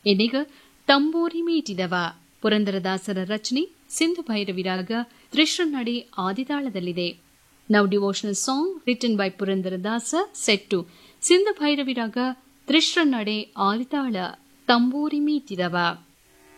ಇದೀಗ ತಂಬೂರಿ ಮೀಟಿದವ ಪುರಂದರದಾಸರ ರಚನೆ ಸಿಂಧು ಭೈರವಿ ರಾಗ ತ್ರಿಶ್ರನಡೆ ಆದಿತಾಳದಲ್ಲಿದೆ. Now devotional song written by Purandaradasa set to Sindhu Bhairavi Raga Trishrannade Aditala Tamburi Meetidava.